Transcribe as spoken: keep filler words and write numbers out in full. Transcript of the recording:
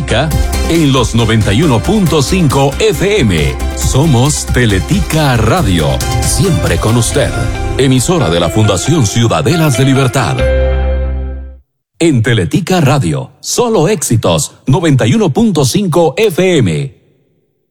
música en los noventa y uno punto cinco F M. Somos Teletica Radio, siempre con usted. Emisora de la Fundación Ciudadelas de Libertad. En Teletica Radio, solo éxitos, noventa y uno punto cinco F M.